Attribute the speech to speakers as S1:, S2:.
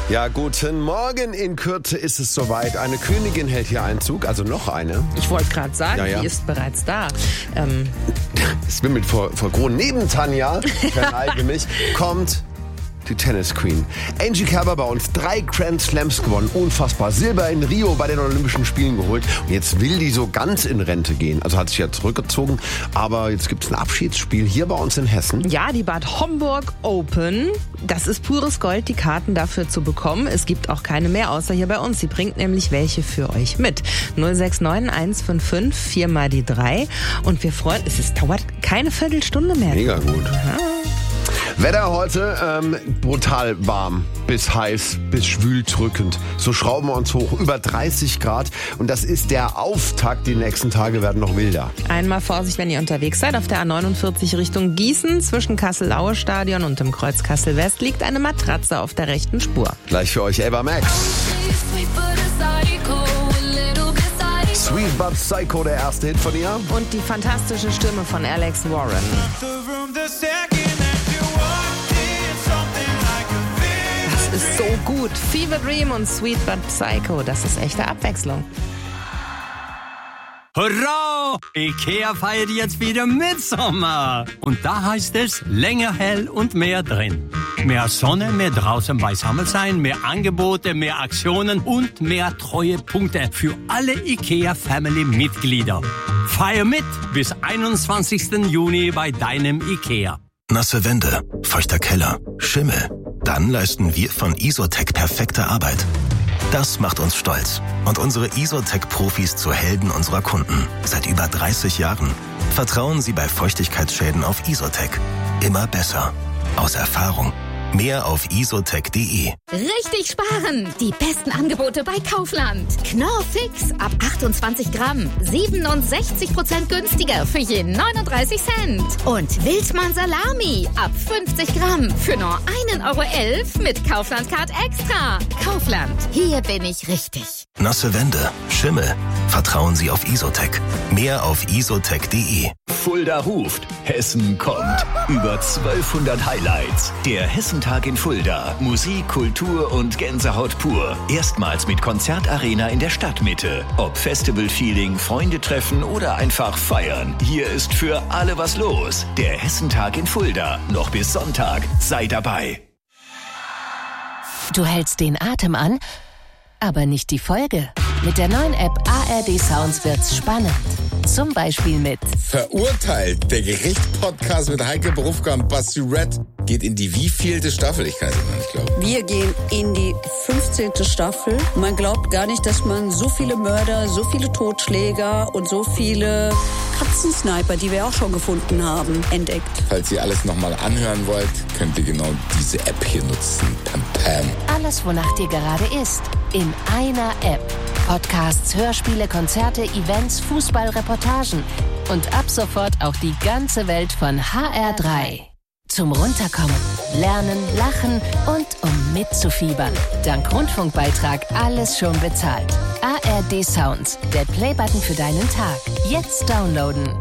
S1: Ja, guten Morgen. In Kürze ist es soweit. Eine Königin hält hier Einzug, also noch eine.
S2: Ich wollte gerade sagen,
S1: Ja.
S2: die ist bereits da.
S1: Es wimmelt vor Kronen. Neben Tanja, verneige mich, kommt die Tennis Queen. Angie Kerber bei uns 3 Grand Slams gewonnen. Unfassbar. Silber in Rio bei den Olympischen Spielen geholt. Und jetzt will die so ganz in Rente gehen. Also hat sich ja zurückgezogen. Aber jetzt gibt es ein Abschiedsspiel hier bei uns in Hessen.
S2: Ja, die Bad Homburg Open. Das ist pures Gold, die Karten dafür zu bekommen. Es gibt auch keine mehr, außer hier bei uns. Sie bringt nämlich welche für euch mit. 069 155 4 mal die 3. Und wir freuen uns, es dauert keine Viertelstunde mehr.
S1: Mega gut.
S2: Ja.
S1: Wetter heute brutal warm, bis heiß, bis schwül drückend. So schrauben wir uns hoch, über 30 Grad. Und das ist der Auftakt. Die nächsten Tage werden noch wilder.
S2: Einmal Vorsicht, wenn ihr unterwegs seid. Auf der A49 Richtung Gießen zwischen Kassel-Aue-Stadion und dem Kreuz Kassel-West liegt eine Matratze auf der rechten Spur.
S1: Gleich für euch Ava Max. Sweet But Psycho, der erste Hit von ihr.
S2: Und die fantastische Stimme von Alex Warren. Das ist so gut. Fever Dream und Sweet But Psycho, das ist echte Abwechslung.
S3: Hurra! Ikea feiert jetzt wieder Mitsommer. Und da heißt es länger hell und mehr drin. Mehr Sonne, mehr draußen beisammen sein, mehr Angebote, mehr Aktionen und mehr Treuepunkte für alle Ikea-Family-Mitglieder. Feier mit bis 21. Juni bei deinem Ikea.
S4: Nasse Wände, feuchter Keller, Schimmel. Dann leisten wir von Isotec perfekte Arbeit. Das macht uns stolz und unsere Isotec-Profis zu Helden unserer Kunden. Seit über 30 Jahren vertrauen sie bei Feuchtigkeitsschäden auf Isotec. Immer besser. Aus Erfahrung. Mehr auf isotec.de.
S5: Richtig sparen! Die besten Angebote bei Kaufland. Knorr Fix ab 28 Gramm. 67% günstiger für je 39 Cent. Und Wildmann Salami ab 50 Gramm für nur 1,11 € mit Kaufland-Card extra. Kaufland, hier bin ich richtig.
S4: Nasse Wände, Schimmel. Vertrauen Sie auf Isotec. Mehr auf isotec.de.
S6: Fulda ruft, Hessen kommt. Über 1200 Highlights. Der Hessentag in Fulda. Musik, Kultur und Gänsehaut pur. Erstmals mit Konzertarena in der Stadtmitte. Ob Festival-Feeling, Freunde treffen oder einfach feiern. Hier ist für alle was los. Der Hessentag in Fulda. Noch bis Sonntag. Sei dabei.
S7: Du hältst den Atem an, aber nicht die Folge. Mit der neuen App ARD Sounds wird's spannend. Zum Beispiel mit
S8: Verurteilt, der Gerichtspodcast mit Heike Berufka und Basti Red geht in die wievielte Staffel? Ich kann es nicht glauben.
S9: Wir gehen in die 15. Staffel. Man glaubt gar nicht, dass man so viele Mörder, so viele Totschläger und so viele Katzensniper, die wir auch schon gefunden haben, entdeckt.
S8: Falls ihr alles nochmal anhören wollt, könnt ihr genau diese App hier nutzen. Pam, pam.
S7: alles, wonach dir gerade ist, in einer App. Podcasts, Hörspiele, Konzerte, Events, Fußballreportagen und ab sofort auch die ganze Welt von HR3. Zum Runterkommen, Lernen, Lachen und um mitzufiebern. Dank Rundfunkbeitrag alles schon bezahlt. ARD Sounds, der Playbutton für deinen Tag. Jetzt downloaden.